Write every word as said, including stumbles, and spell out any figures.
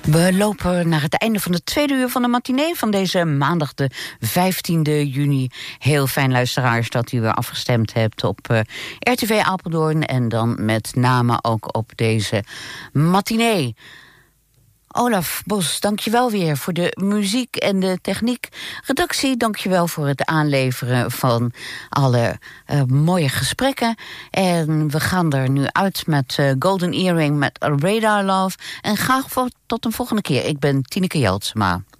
We lopen naar het einde van de tweede uur van de matinee van deze maandag de vijftiende juni. Heel fijn, luisteraars, dat u weer afgestemd hebt op uh, R T V Apeldoorn en dan met name ook op deze matinee. Olaf Bos, dankjewel weer voor de muziek en de techniek. Redactie, dankjewel voor het aanleveren van alle uh, mooie gesprekken. En we gaan er nu uit met uh, Golden Earring met Radar Love. En graag voor, tot een volgende keer. Ik ben Tineke Jeltsma.